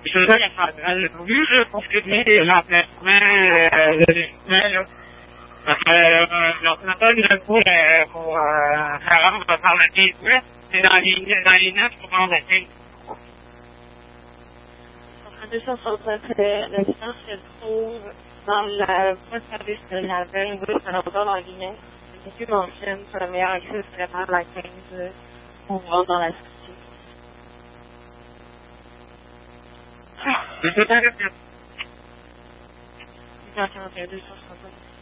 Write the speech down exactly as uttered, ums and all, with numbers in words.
Je veux dire, vu je confirmer l'emplacement euh, de l'équipement, là. Parce que euh, l'ordinateur nous a pour, euh, pour euh, faire rendre par le quinze ouest, c'est dans les, dans les neuf pour rendre le quinze. En deux cent soixante-neuf, le licence se trouve dans le poste service de la vingt-deux, à l'endroit dans Guinée. Monsieur mentionne pour le meilleur accès vraiment la quinze pour voir dans la cité. C'est tout à fait. deux cent quarante et un, deux cent soixante-neuf.